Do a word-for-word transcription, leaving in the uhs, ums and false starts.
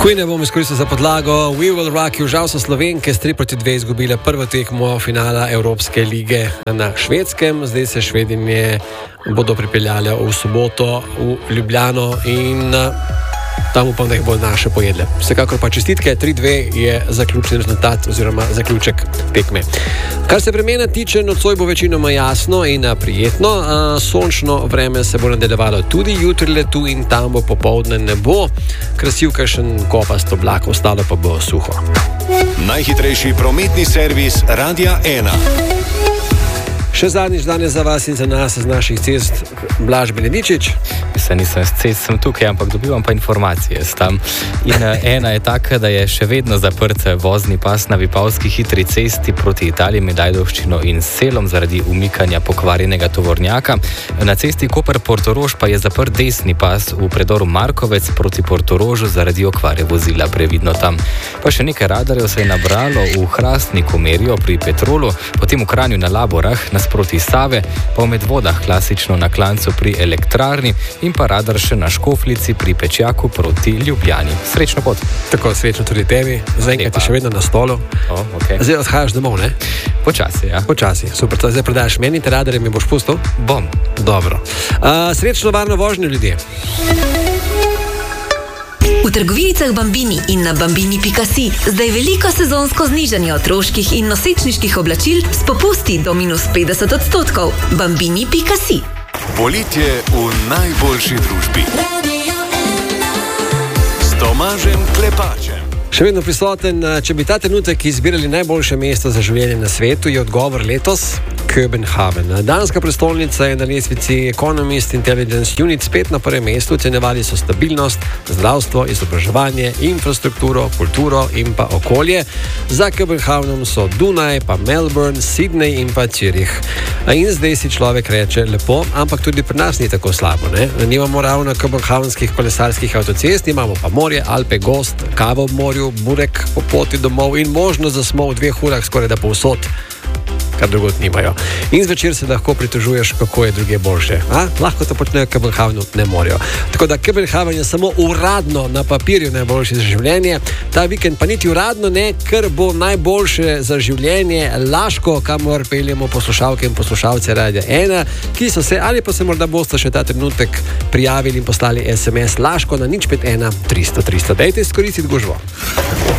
Queen bom izkoristil za podlago. We Will Rock You. Žal so Slovenke s tri proti dve izgubile prvo tekmo finala Evropske lige na Švedskem. Zdaj se Švedinje bodo pripeljali v soboto v Ljubljano in tam upam, da jih bodo naše pojedle. Vsekakor pa čestitke, tri dve je zaključni rezultat oziroma zaključek tekme. Kar se vremena tiče, nocoj bo večinoma jasno in prijetno. Sončno vreme se bo nadaljevalo tudi jutri, le tu in tam bo popoldne ne bo. Krasil kakšen kopast oblak, ostalo pa bo suho. Najhitrejši prometni servis Radia ena. Še zadnjič danes za vas in za nas z naših cest Blaž Benedičič. Mislim, nisem s cest, sem tukaj, ampak dobivam pa informacije s tam. In ena je taka, da je še vedno zaprt vozni pas na Vipavski hitri cesti proti Italiji med Ajdovščino in Selom zaradi umikanja pokvarjenega tovornjaka. Na cesti Koper-Portorož pa je zaprt desni pas v predoru Markovec proti Portorožu zaradi okvare vozila, previdno tam. Pa še nekaj radarjev se je nabralo v Hrastniku, merijo pri Petrolu, potem v Kranju na Laborah, proti Save, pa v Medvodah klasično na Klancu pri Elektrarni in pa radar še na Škoflici pri Pečjaku proti Ljubljani. Srečno pot. Tako, srečno tudi tebi. Zaenkrat je še vedno na stolu. Oh, okay. Zdaj odhajaš domov, ne? Počasi, ja. Počasi, super. Zdaj predaš meni, te radarje mi boš pustil? Bom. Dobro. Uh, srečno varno vožnjo, ljudje. V trgovinicah Bambini in na bambini pika si zdaj veliko sezonsko znižanje otroških in nosečniških oblačil s popusti do minus petdeset odstotkov. bambini pika si. Poletje v najboljši družbi. S Tomažem Klepačem. Še vedno prisoten, če bi ta trenutek izbirali najboljše mesto za življenje na svetu, je odgovor letos Köbenhavn. Danska prestolnica je na lestvici Economist Intelligence Unit spet na prvem mestu. Ocenjevali so stabilnost, zdravstvo, izobraževanje, infrastrukturo, kulturo in pa okolje. Za Köbenhavnom so Dunaj, pa Melbourne, Sydney in pa Zürich. In zdaj si človek reče lepo, ampak tudi pri nas ni tako slabo, ne? Nimamo ravno köbenhavnskih kolesarskih avtocest, imamo pa morje, Alpe, gost, kavo ob morju, burek po poti domov in možnost, da smo v dveh urah skoraj da povsod, kar drugot nimajo. In zvečer se lahko pritožuješ, kako je druge boljše. A? Lahko to počnejo, Köbenhavnu ne morajo. Tako da Köbenhavn je samo uradno na papirju najboljši za življenje. Ta vikend pa niti uradno ne, ker bo najboljše za življenje Laško, kamor peljemo poslušalke in poslušalce Radia ena, ki so se ali pa se morda boste še ta trenutek prijavili in poslali es em es Laško na nič pet ena tristo tristo. Dajte izkoristiti gužvo.